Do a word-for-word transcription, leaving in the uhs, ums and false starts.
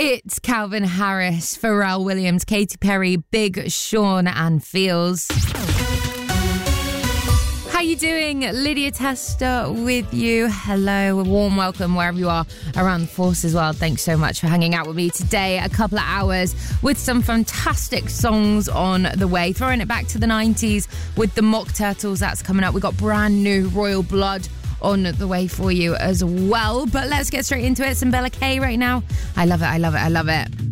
It's Calvin Harris, Pharrell Williams, Katy Perry, Big Sean and Feels. How you doing? Lydia Tester with you. Hello, a warm welcome wherever you are around the force as well. Thanks so much for hanging out with me today. A couple of hours with some fantastic songs on the way. Throwing it back to the nineties with the Mock Turtles. That's coming up. We've got brand new Royal Blood on the way for you as well. But let's get straight into it. Some Bella K right now. I love it. I love it. I love it.